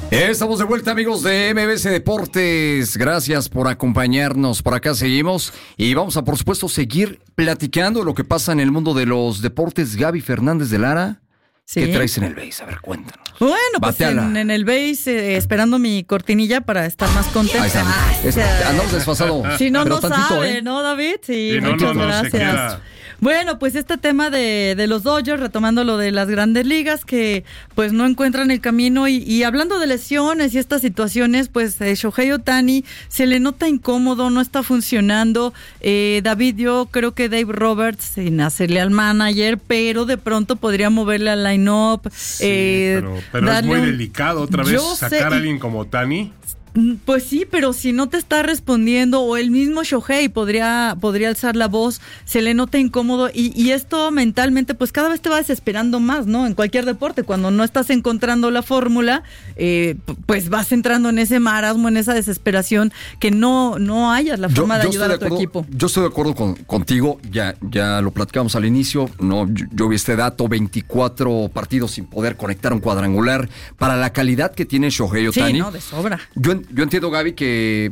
Estamos de vuelta, amigos de MBS Deportes. Gracias por acompañarnos. Por acá seguimos y vamos a, por supuesto, seguir platicando lo que pasa en el mundo de los deportes. Gaby Fernández de Lara, sí. ¿Qué traes en el base? A ver, cuéntanos. Bueno, pues en el base, esperando mi cortinilla para estar más contenta. Andamos desfasado. Si no, no sabe, ¿no, David? Sí, muchas gracias. Bueno, pues este tema de los Dodgers, retomando lo de las Grandes Ligas, que pues no encuentran el camino y hablando de lesiones y estas situaciones, pues Shohei Ohtani se le nota incómodo, no está funcionando. David, yo creo que Dave Roberts, sin hacerle al manager, pero de pronto podría moverle al line-up. Sí, pero es muy delicado otra vez sacar a alguien como Ohtani. Pues sí, pero si no te está respondiendo, o el mismo Shohei podría alzar la voz, se le nota incómodo y esto mentalmente pues cada vez te va desesperando más, ¿no? En cualquier deporte, cuando no estás encontrando la fórmula, pues vas entrando en ese marasmo, en esa desesperación, que no hayas la forma de ayudar a tu equipo. Yo estoy de acuerdo contigo, ya lo platicamos al inicio, no, yo vi este dato, 24 partidos sin poder conectar un cuadrangular, para la calidad que tiene Shohei Ohtani. Sí, no, de sobra. Yo entiendo, Gaby, que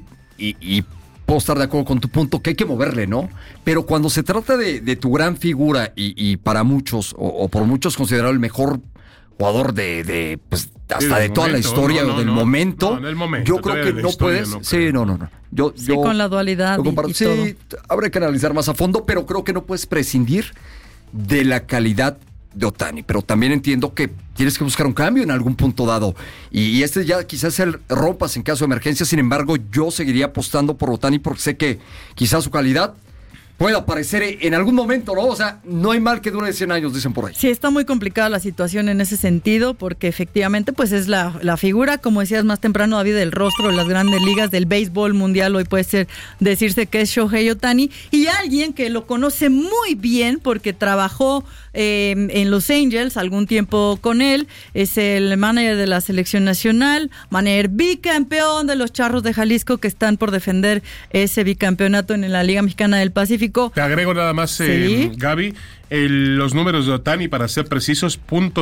y puedo estar de acuerdo con tu punto, que hay que moverle, ¿no? Pero cuando se trata de tu gran figura y para muchos, o por muchos considerado el mejor jugador pues hasta de toda la historia o del momento, yo creo que no puedes. Sí, no. Yo con la dualidad y todo. Sí, habrá que analizar más a fondo, pero creo que no puedes prescindir de la calidad de Ohtani, pero también entiendo que tienes que buscar un cambio en algún punto dado y este ya quizás el rompas en caso de emergencia. Sin embargo, yo seguiría apostando por Ohtani porque sé que quizás su calidad puede aparecer en algún momento, ¿no? O sea, no hay mal que dure 100 años, dicen por ahí. Sí, está muy complicada la situación en ese sentido, porque efectivamente, pues es la figura, como decías más temprano, David, del rostro de las Grandes Ligas, del béisbol mundial, hoy puede decirse que es Shohei Ohtani, y alguien que lo conoce muy bien, porque trabajó en Los Angels algún tiempo con él, es el manager de la selección nacional, manager bicampeón de los Charros de Jalisco, que están por defender ese bicampeonato en la Liga Mexicana del Pacífico. Te agrego nada más, ¿sí? Gaby, los números de Ohtani, para ser precisos,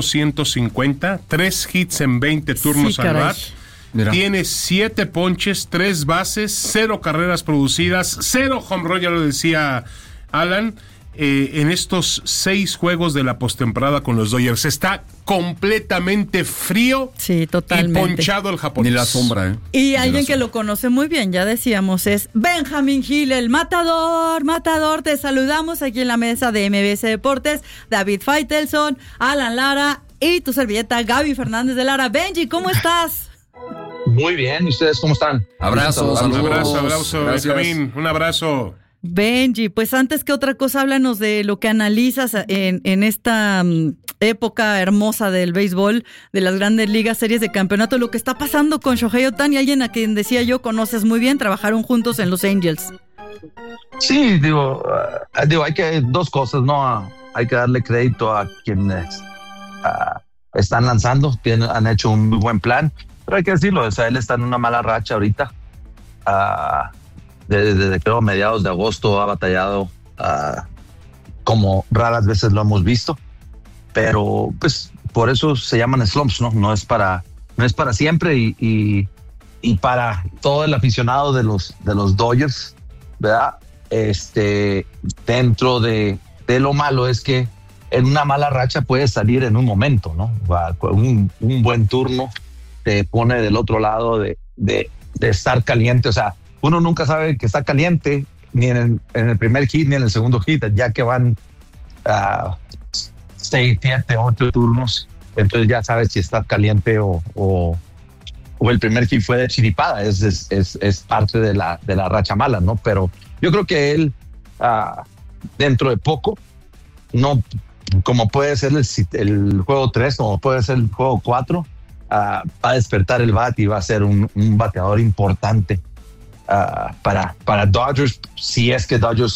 .150, 3 hits en 20 turnos al bat. Mira. Tiene 7 ponches, 3 bases, 0 carreras producidas, 0 home run, ya lo decía Alan, en estos 6 juegos de la postemporada con los Dodgers. Está completamente frío, sí, totalmente, y ponchado el japonés. Ni la sombra, Y alguien que lo conoce muy bien, ya decíamos, es Benjamín Gil, el matador. Te saludamos aquí en la mesa de MBS Deportes, David Faitelson, Alan Lara y tu servilleta Gaby Fernández de Lara. Benji, ¿cómo estás? Muy bien, ¿y ustedes cómo están? Abrazo, Benjamín, un abrazo. Benji, pues antes que otra cosa, háblanos de lo que analizas en esta época hermosa del béisbol, de las Grandes Ligas, series de campeonato, lo que está pasando con Shohei Ohtani, alguien a quien decía yo conoces muy bien, trabajaron juntos en Los Angels. Sí, digo, hay que dos cosas, ¿no? Hay que darle crédito a quienes están lanzando, han hecho un muy buen plan, pero hay que decirlo, o sea, él está en una mala racha ahorita. Desde creo mediados de agosto ha batallado como raras veces lo hemos visto, pero pues por eso se llaman slumps, ¿no? No es para siempre y para todo el aficionado de los Dodgers, ¿verdad? Dentro de lo malo es que en una mala racha puede salir en un momento, ¿no? Un buen turno te pone del otro lado de estar caliente, o sea, uno nunca sabe que está caliente ni en el primer hit ni en el segundo hit, ya que van 6, 7, 8 turnos, entonces ya sabes si está caliente o el primer hit fue de chiripada, es parte de la racha mala, ¿no? Pero yo creo que él dentro de poco, no como puede ser el juego 3, como puede ser el juego 4, va a despertar el bat y va a ser un bateador importante para Dodgers, si es que Dodgers